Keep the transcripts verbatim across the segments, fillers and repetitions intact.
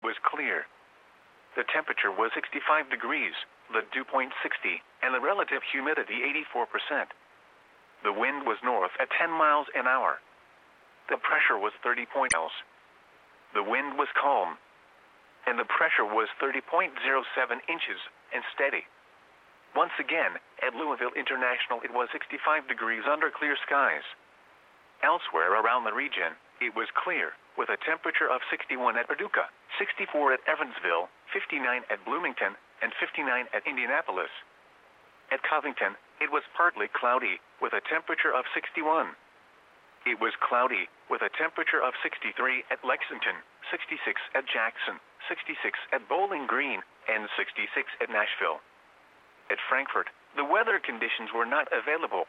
was clear. The temperature was sixty-five degrees, the dew point sixty, and the relative humidity eighty-four percent. The wind was north at ten miles an hour. The pressure was thirty point miles. The wind was calm, and the pressure was thirty point zero seven inches and steady. Once again, at Louisville International it was sixty-five degrees under clear skies. Elsewhere around the region, it was clear, with a temperature of sixty-one at Paducah, sixty-four at Evansville, fifty-nine at Bloomington, and fifty-nine at Indianapolis. At Covington, it was partly cloudy, with a temperature of sixty-one. It was cloudy, with a temperature of sixty-three at Lexington, sixty-six at Jackson, sixty-six at Bowling Green, and sixty-six at Nashville. At Frankfort, the weather conditions were not available.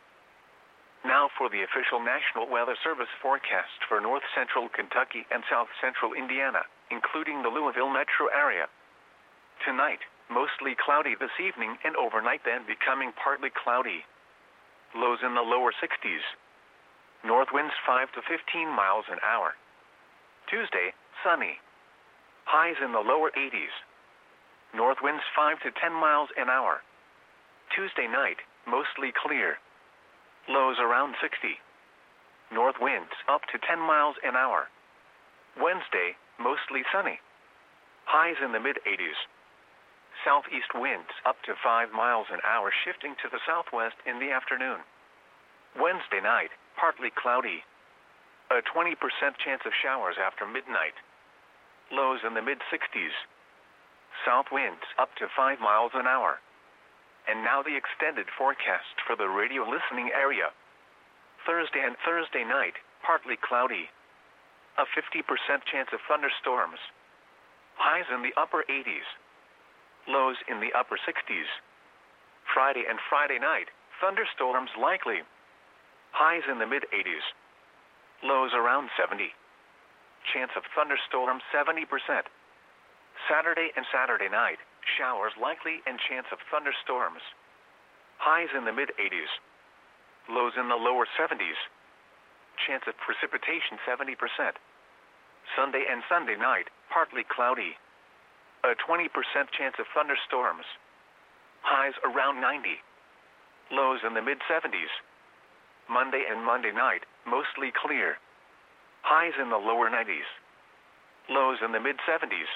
Now for the official National Weather Service forecast for north central Kentucky and south central Indiana, including the Louisville metro area. Tonight, mostly cloudy this evening and overnight, then becoming partly cloudy. Lows in the lower sixties. North winds five to fifteen miles an hour. Tuesday, sunny. Highs in the lower eighties. North winds five to ten miles an hour. Tuesday night, mostly clear. Lows around sixty. North winds up to ten miles an hour. Wednesday, mostly sunny. Highs in the mid eighties. Southeast winds up to five miles an hour, shifting to the southwest in the afternoon. Wednesday night, partly cloudy. A twenty percent chance of showers after midnight. Lows in the mid sixties. South winds up to five miles an hour. And now the extended forecast for the radio listening area. Thursday and Thursday night, partly cloudy. A fifty percent chance of thunderstorms. Highs in the upper eighties. Lows in the upper sixties. Friday and Friday night, thunderstorms likely. Highs in the mid eighties. Lows around seventy. Chance of thunderstorms seventy percent. Saturday and Saturday night, showers likely and chance of thunderstorms. Highs in the mid eighties. Lows in the lower seventies. Chance of precipitation seventy percent. Sunday and Sunday night, partly cloudy. A twenty percent chance of thunderstorms. Highs around ninety. Lows in the mid seventies. Monday and Monday night, mostly clear. Highs in the lower nineties. Lows in the mid seventies.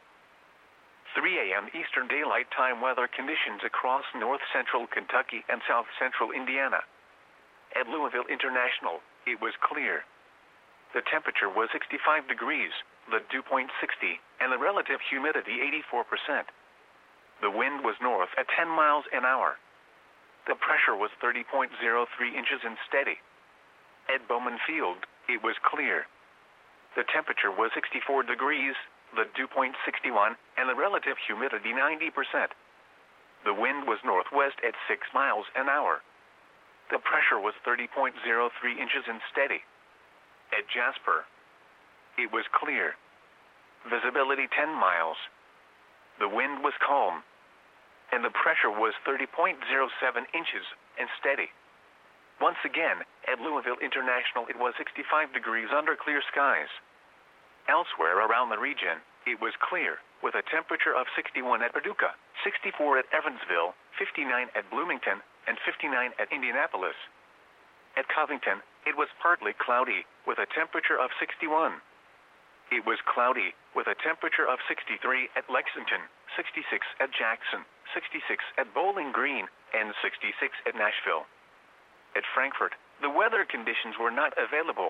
three a m Eastern Daylight Time weather conditions across north central Kentucky and south central Indiana. At Louisville International, it was clear. The temperature was sixty-five degrees, the dew point sixty, and the relative humidity eighty-four percent. The wind was north at ten miles an hour. The pressure was thirty point zero three inches and steady. At Bowman Field, it was clear. The temperature was sixty-four degrees, the dew point sixty-one, and the relative humidity ninety percent. The wind was northwest at six miles an hour. The pressure was thirty point zero three inches and steady. At Jasper, it was clear. Visibility ten miles. The wind was calm, and the pressure was thirty point zero seven inches and steady. Once again, at Louisville International it was sixty-five degrees under clear skies. Elsewhere around the region, it was clear, with a temperature of sixty-one at Paducah, sixty-four at Evansville, fifty-nine at Bloomington, and fifty-nine at Indianapolis. At Covington, it was partly cloudy, with a temperature of sixty-one. It was cloudy, with a temperature of sixty-three at Lexington, sixty-six at Jackson, sixty-six at Bowling Green, and sixty-six at Nashville. At Frankfort, the weather conditions were not available.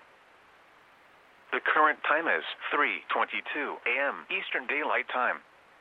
The current time is three twenty-two a m Eastern Daylight Time.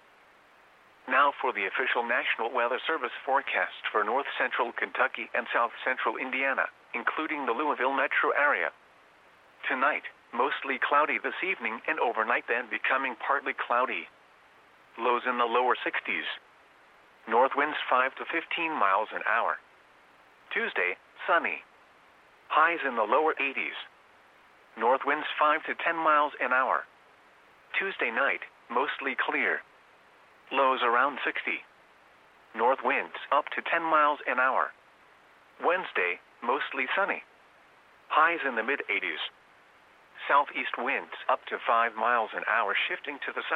Now for the official National Weather Service forecast for north central Kentucky and south central Indiana, including the Louisville metro area. Tonight, mostly cloudy this evening and overnight, then becoming partly cloudy. Lows in the lower sixties. North winds five to fifteen miles an hour. Tuesday, sunny. Highs in the lower eighties. North winds five to ten miles an hour. Tuesday night, mostly clear. Lows around sixty. North winds up to ten miles an hour. Wednesday, mostly sunny. Highs in the mid eighties. Southeast winds up to five miles an hour, shifting to the south.